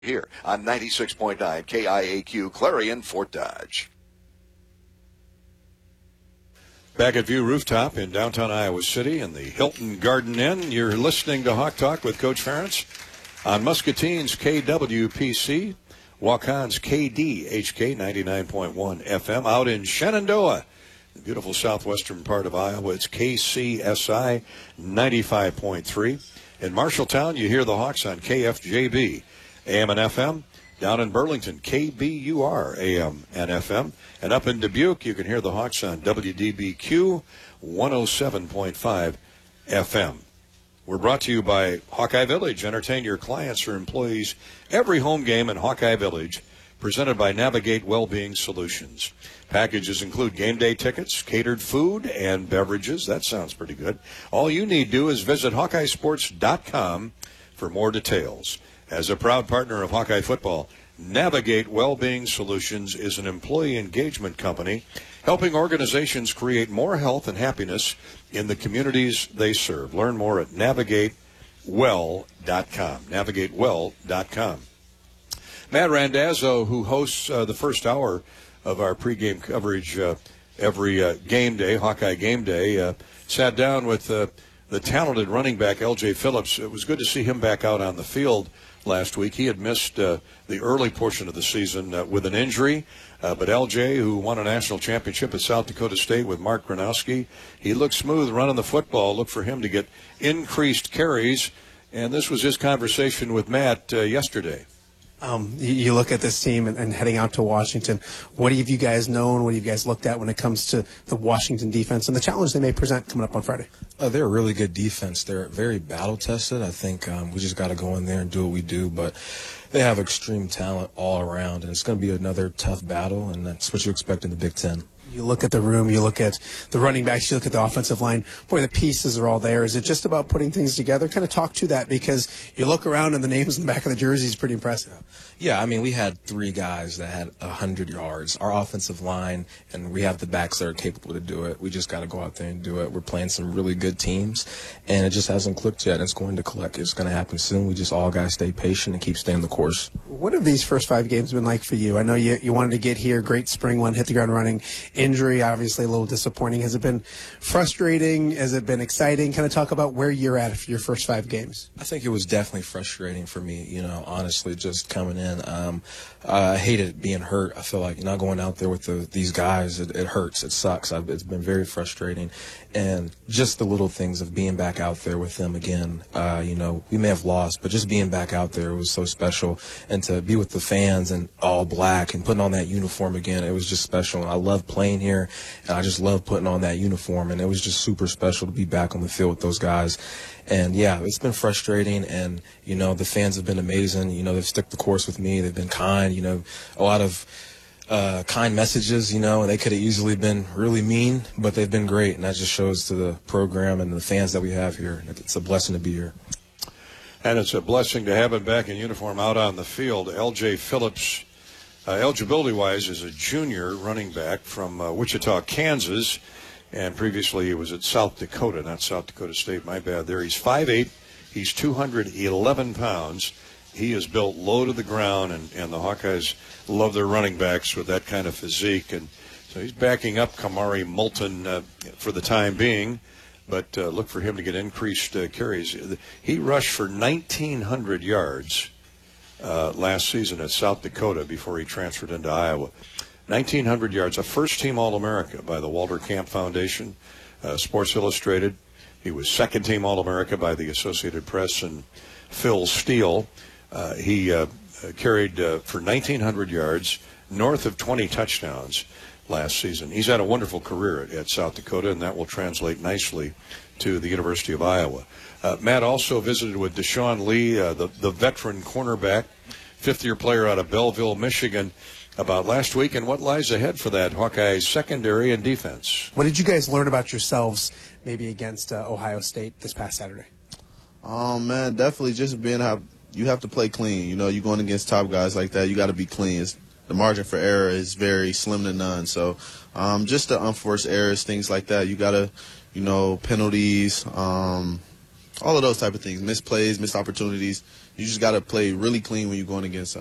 here on 96.9 KIAQ, Clarion, Fort Dodge. Back at View Rooftop in downtown Iowa City in the Hilton Garden Inn, you're listening to Hawk Talk with Coach Ferentz on Muscatine's KWPC, Wacon's KDHK 99.1 FM. Out in Shenandoah, the beautiful southwestern part of Iowa, it's KCSI 95.3. In Marshalltown, you hear the Hawks on KFJB, AM and FM. Down in Burlington, KBUR, AM and FM. And up in Dubuque, you can hear the Hawks on WDBQ 107.5 FM. We're brought to you by Hawkeye Village. Entertain your clients or employees every home game in Hawkeye Village, presented by Navigate Wellbeing Solutions. Packages include game day tickets, catered food, and beverages. That sounds pretty good. All you need to do is visit HawkeyeSports.com for more details. As a proud partner of Hawkeye football, Navigate Wellbeing Solutions is an employee engagement company helping organizations create more health and happiness in the communities they serve. Learn more at NavigateWell.com. NavigateWell.com. Matt Randazzo, who hosts the first hour of our pregame coverage every game day, Hawkeye Game Day, sat down with the talented running back, L.J. Phillips. It was good to see him back out on the field last week. He had missed the early portion of the season with an injury, but L.J., who won a national championship at South Dakota State with Mark Gronowski, he looked smooth running the football. Look for him to get increased carries, and this was his conversation with Matt yesterday. You look at this team and heading out to Washington. What have you guys known? What have you guys looked at when it comes to the Washington defense and the challenge they may present coming up on Friday? They're a really good defense. They're very battle-tested. I think we just got to go in there and do what we do. But they have extreme talent all around, and it's going to be another tough battle, and that's what you expect in the Big Ten. You look at the room, you look at the running backs, you look at the offensive line. Boy, the pieces are all there. Is it just about putting things together? Kind of talk to that, because you look around and the names in the back of the jersey is pretty impressive. Yeah, I mean, we had 3 guys that had 100 yards. Our offensive line, and we have the backs that are capable to do it. We just got to go out there and do it. We're playing some really good teams, and it just hasn't clicked yet. It's going to click. It's going to happen soon. We just all got to stay patient and keep staying the course. What have these first 5 games been like for you? I know you wanted to get here, great spring one, hit the ground running. Injury, obviously a little disappointing. Has it been frustrating? Has it been exciting? Kind of talk about where you're at for your first 5 games. I think it was definitely frustrating for me, honestly, just coming in. I hated being hurt. I feel like not going out there with these guys, it hurts. It sucks. It's been very frustrating. And just the little things of being back out there with them again, we may have lost, but just being back out there was so special. And to be with the fans and all black and putting on that uniform again, it was just special. And I love playing here, and I just love putting on that uniform. And it was just super special to be back on the field with those guys. And, yeah, it's been frustrating, and, the fans have been amazing. They've stuck the course with me. They've been kind, a lot of kind messages, and they could have easily been really mean, but they've been great, and that just shows to the program and the fans that we have here. It's a blessing to be here. And it's a blessing to have him back in uniform out on the field. L.J. Phillips, eligibility-wise, is a junior running back from Wichita, Kansas. And previously he was at South Dakota, not South Dakota State, my bad there. He's 5'8", he's 211 pounds. He is built low to the ground, and the Hawkeyes love their running backs with that kind of physique. And so he's backing up Kamari Moulton for the time being, but look for him to get increased carries. He rushed for 1,900 yards last season at South Dakota before he transferred into Iowa. 1,900 yards, a first-team All-America by the Walter Camp Foundation, Sports Illustrated. He was second-team All-America by the Associated Press and Phil Steele. He carried for 1,900 yards, north of 20 touchdowns last season. He's had a wonderful career at South Dakota, and that will translate nicely to the University of Iowa. Matt also visited with Deshaun Lee, the veteran cornerback, fifth-year player out of Belleville, Michigan, about last week and what lies ahead for that Hawkeye secondary and defense. What did you guys learn about yourselves maybe against Ohio State this past Saturday? Man, definitely just being how you have to play clean. You're going against top guys like that. You got to be clean. The margin for error is very slim to none. So just the unforced errors, things like that. You got to, penalties, all of those type of things, missed plays, missed opportunities. You just got to play really clean when you're going against